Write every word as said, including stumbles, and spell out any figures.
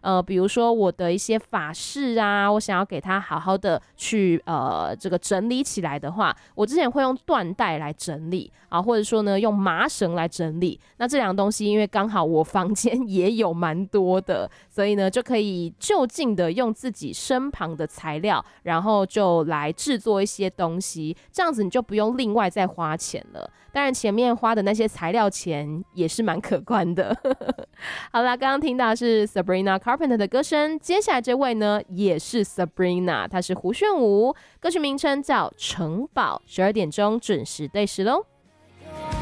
呃，比如说我的一些发饰啊，我想要给它好好的去呃这个整理起来的话，我之前会用缎带来整理啊，或者说呢用麻绳来整理。那这两个东西，因为刚好我房间也有蛮多的，所以呢就可以就近的用自己身旁的材料，然后就来制作一些东西，这样子你就不用另外再花钱了。当然前面花的那些材料钱也是蛮可观的。好啦，刚刚听到是 Sabrina Carpenter 的歌声，接下来这位呢也是 Sabrina， 她是胡炫舞，歌曲名称叫城堡。十二点钟准时对时咯。